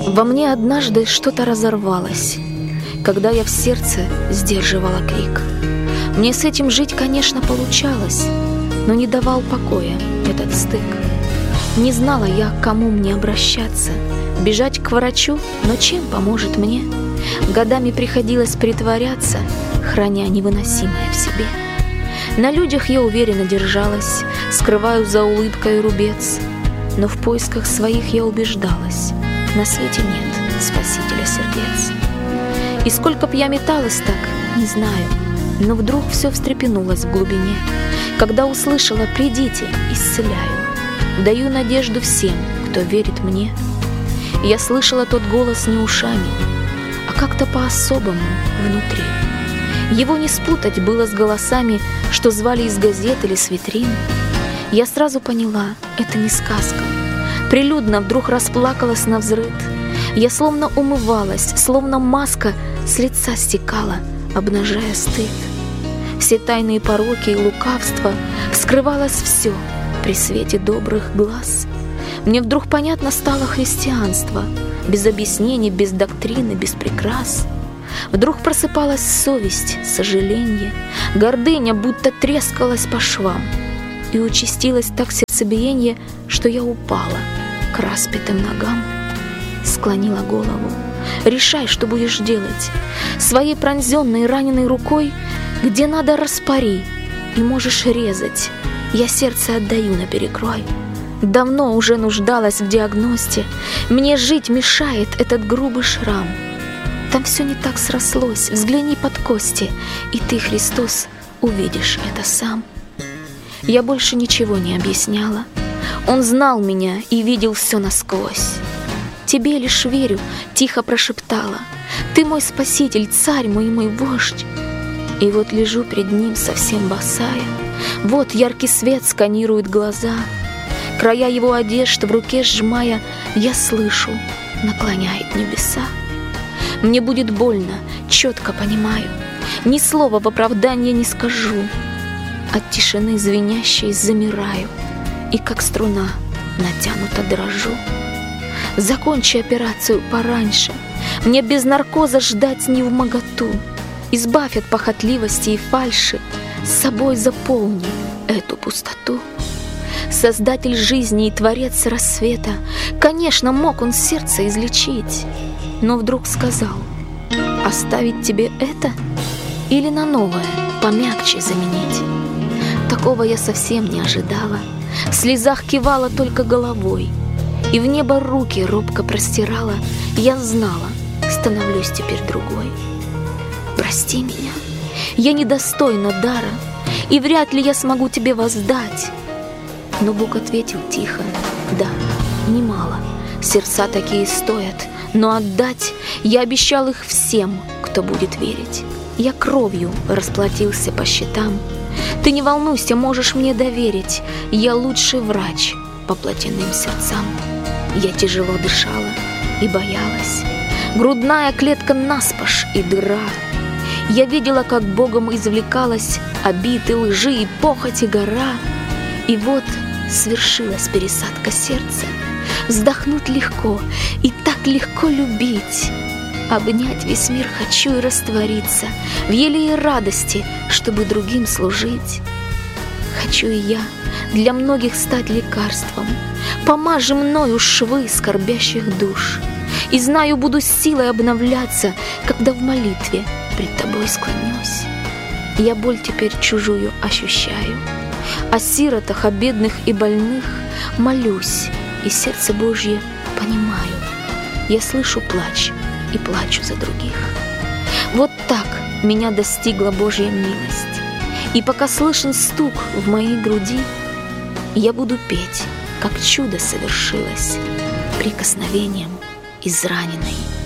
Во мне однажды что-то разорвалось, когда я в сердце сдерживала крик. Мне с этим жить, конечно, получалось, но не давал покоя этот стык. Не знала я, к кому мне обращаться, бежать к врачу, но чем поможет мне? Годами приходилось притворяться, храня невыносимое в себе. На людях я уверенно держалась, скрываю за улыбкой рубец, но в поисках своих я убеждалась: на свете нет спасителя сердец. И сколько б я металась так, не знаю, но вдруг все встрепенулось в глубине, когда услышала: «Придите, исцеляю, даю надежду всем, кто верит мне». Я слышала тот голос не ушами, а как-то по-особому внутри. Его не спутать было с голосами, что звали из газет или с витрин. Я сразу поняла, это не сказка. Прилюдно вдруг расплакалась навзрыд. Я словно умывалась, словно маска с лица стекала, обнажая стыд. Все тайные пороки и лукавства, вскрывалось все при свете добрых глаз. Мне вдруг понятно стало христианство, без объяснений, без доктрины, без прикрас. Вдруг просыпалась совесть, сожаление, гордыня будто трескалась по швам. И участилось так сердцебиение, что я упала к распятым ногам. Склонила голову: «Решай, что будешь делать. Своей пронзенной раненой рукой, где надо, распори, и можешь резать. Я сердце отдаю наперекрой. Давно уже нуждалась в диагносте. Мне жить мешает этот грубый шрам. Там все не так срослось, взгляни под кости, и ты, Христос, увидишь это сам». Я больше ничего не объясняла. Он знал меня и видел все насквозь. «Тебе лишь верю», — тихо прошептала. «Ты мой спаситель, царь мой вождь». И вот лежу пред ним совсем босая. Вот яркий свет сканирует глаза. Края его одежд в руке сжимая, я слышу, наклоняет небеса. Мне будет больно, четко понимаю, ни слова в оправдание не скажу. От тишины звенящей замираю, и как струна натянуто дрожу. Закончи операцию пораньше, мне без наркоза ждать невмоготу. Избавь от похотливости и фальши, с собой заполни эту пустоту. Создатель жизни и творец рассвета, конечно, мог он сердце излечить, но вдруг сказал: «Оставить тебе это или на новое, помягче заменить?» Такого я совсем не ожидала. В слезах кивала только головой, и в небо руки робко простирала. Я знала, становлюсь теперь другой. Прости меня, я недостойна дара, и вряд ли я смогу тебе воздать. Но Бог ответил тихо: да, немало, сердца такие стоят, но отдать я обещал их всем, кто будет верить. Я кровью расплатился по счетам. Ты не волнуйся, можешь мне доверить, я лучший врач по плотяным сердцам. Я тяжело дышала и боялась, грудная клетка наспашь и дыра. Я видела, как Богом извлекалась обиды, лжи и похоти гора. И вот свершилась пересадка сердца. Вздохнуть легко и так легко любить. Обнять весь мир хочу и раствориться в елее радости, чтобы другим служить. Хочу и я для многих стать лекарством. Помажи мною швы скорбящих душ. И знаю, буду с силой обновляться, когда в молитве пред тобой склонюсь. Я боль теперь чужую ощущаю, о сиротах, о бедных и больных молюсь, и сердце Божье понимаю. Я слышу плач и плачу за других. Вот так меня достигла Божья милость, и пока слышен стук в моей груди, я буду петь, как чудо совершилось прикосновением израненной